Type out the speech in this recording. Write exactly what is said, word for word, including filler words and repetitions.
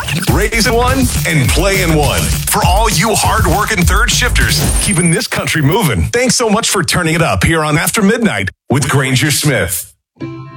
Raising one and playing one. For all you hard-working third shifters, keeping this country moving. Thanks so much for turning it up here on After Midnight with Granger Smith.